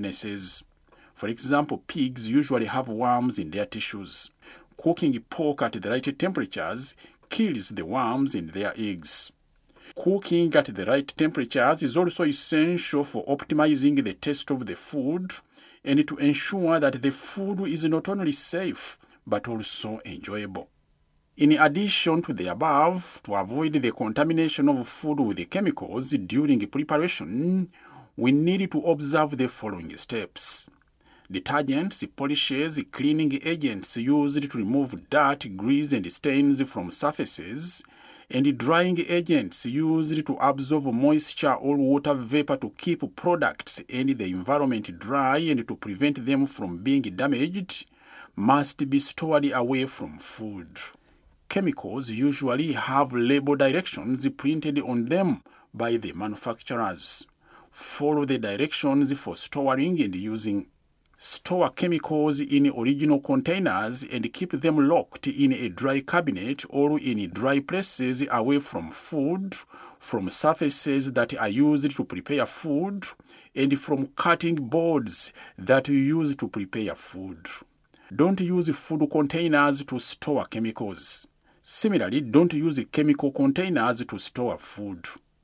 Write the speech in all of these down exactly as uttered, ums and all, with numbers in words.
illnesses. For example, pigs usually have worms in their tissues. Cooking pork at the right temperatures kills the worms in their eggs. Cooking at the right temperatures is also essential for optimizing the taste of the food and to ensure that the food is not only safe but also enjoyable. In addition to the above, to avoid the contamination of food with chemicals during preparation, we need to observe the following steps. Detergents, polishes, cleaning agents used to remove dirt, grease, and stains from surfaces, and drying agents used to absorb moisture or water vapor to keep products and the environment dry and to prevent them from being damaged, must be stored away from food. Chemicals usually have label directions printed on them by the manufacturers. Follow the directions for storing and using. Store chemicals in original containers and keep them locked in a dry cabinet or in dry places away from food, from surfaces that are used to prepare food, and from cutting boards that you use to prepare food. Don't use food containers to store chemicals. Similarly, don't use chemical containers to store food.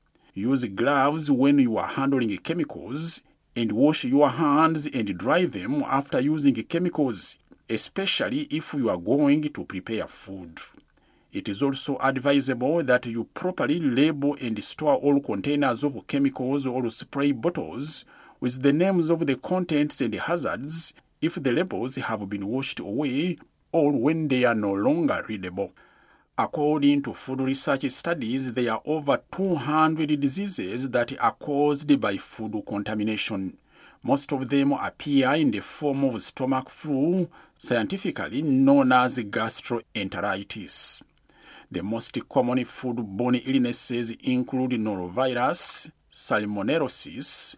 Use gloves when you are handling chemicals, and wash your hands and dry them after using chemicals, especially if you are going to prepare food. It is also advisable that you properly label and store all containers of chemicals or spray bottles with the names of the contents and hazards if the labels have been washed away or when they are no longer readable. According to food research studies, there are over two hundred diseases that are caused by food contamination. Most of them appear in the form of stomach flu, scientifically known as gastroenteritis. The most common food-borne illnesses include norovirus, salmonellosis,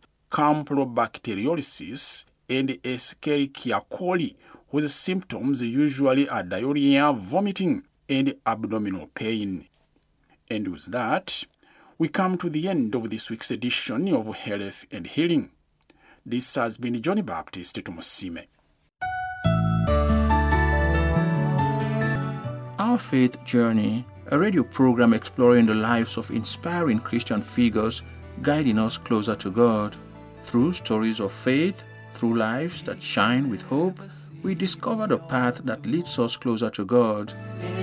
campylobacteriosis, and Escherichia coli, whose symptoms usually are diarrhea, vomiting, and abdominal pain. And with that, we come to the end of this week's edition of Health and Healing. This has been Johnny Baptist Tumusime. Our Faith Journey, a radio program exploring the lives of inspiring Christian figures, guiding us closer to God. Through stories of faith, through lives that shine with hope, we discover the path that leads us closer to God.